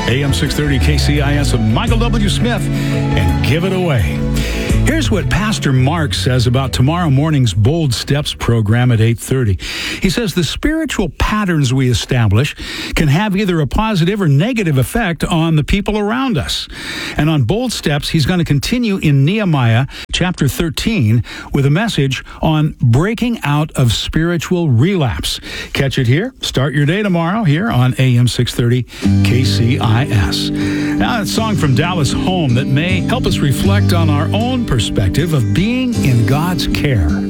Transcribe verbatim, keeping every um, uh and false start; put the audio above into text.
A M six thirty K C I S with Michael W. Smith and Give It Away. Here's what Pastor Mark says about tomorrow morning's Bold Steps program at eight thirty. He says the spiritual patterns we establish can have either a positive or negative effect on the people around us. And on Bold Steps, he's going to continue in Nehemiah chapter thirteen with a message on breaking out of spiritual relapse. Catch it here. Start your day tomorrow here on A M six thirty K C I S. Now, a song from Dallas Home that may help us reflect on our own perspective of being in God's care.